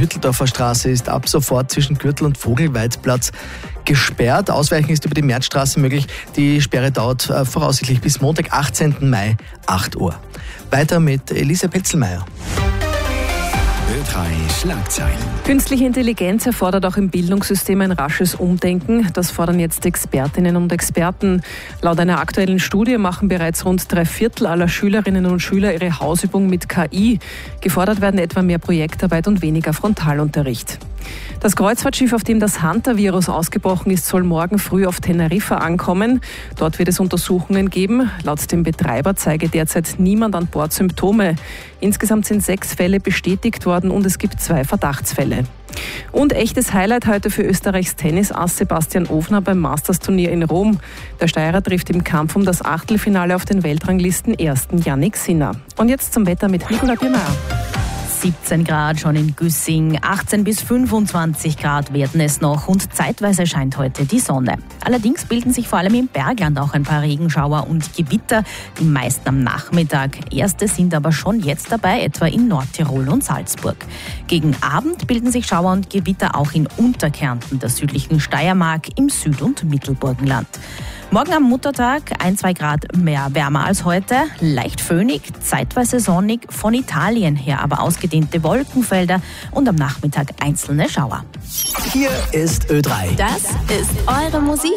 Hütteldorfer Straße ist ab sofort zwischen Gürtel und Vogelweidplatz gesperrt. Ausweichen ist über die Märzstraße möglich. Die Sperre dauert voraussichtlich bis Montag, 18. Mai, 8 Uhr. Weiter mit Elisa Petzelmeier. Ö3 Schlagzeilen. Künstliche Intelligenz erfordert auch im Bildungssystem ein rasches Umdenken. Das fordern jetzt Expertinnen und Experten. Laut einer aktuellen Studie machen bereits rund 3/4 aller Schülerinnen und Schüler ihre Hausübung mit KI. Gefordert werden etwa mehr Projektarbeit und weniger Frontalunterricht. Das Kreuzfahrtschiff, auf dem das Hunter-Virus ausgebrochen ist, soll morgen früh auf Teneriffa ankommen. Dort wird es Untersuchungen geben. Laut dem Betreiber zeige derzeit niemand an Bord Symptome. Insgesamt sind 6 Fälle bestätigt worden und es gibt 2 Verdachtsfälle. Und echtes Highlight heute für Österreichs Tennisass Sebastian Ofner beim Masters-Turnier in Rom. Der Steirer trifft im Kampf um das Achtelfinale auf den Weltranglisten-Ersten Jannik Sinner. Und jetzt zum Wetter mit Nicola Biermeier. 17 Grad schon in Güssing, 18 bis 25 Grad werden es noch und zeitweise scheint heute die Sonne. Allerdings bilden sich vor allem im Bergland auch ein paar Regenschauer und Gewitter, die meisten am Nachmittag. Erste sind aber schon jetzt dabei, etwa in Nordtirol und Salzburg. Gegen Abend bilden sich Schauer und Gewitter auch in Unterkärnten, der südlichen Steiermark, im Süd- und Mittelburgenland. Morgen am Muttertag 1-2 Grad mehr wärmer als heute, leicht föhnig, zeitweise sonnig, von Italien her aber ausgedehnte Wolkenfelder und am Nachmittag einzelne Schauer. Hier ist Ö3. Das ist eure Musik.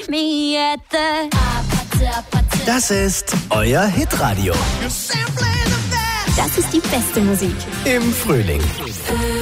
Das ist euer Hitradio. Das ist die beste Musik. Im Frühling.